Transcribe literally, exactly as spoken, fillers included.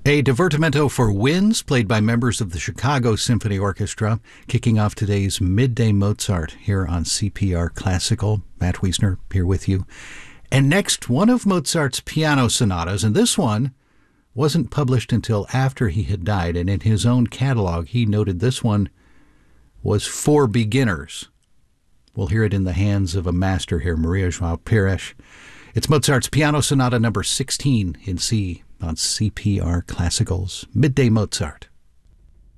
A divertimento for winds played by members of the Chicago Symphony Orchestra, kicking off today's Midday Mozart here on C P R Classical. Matt Wiesner here with you. And next, one of Mozart's piano sonatas, and this one wasn't published until after he had died, and in his own catalog he noted this one was for beginners. We'll hear it in the hands of a master here, Maria João Pires. It's Mozart's Piano Sonata number sixteen in C on C P R Classical's Midday Mozart.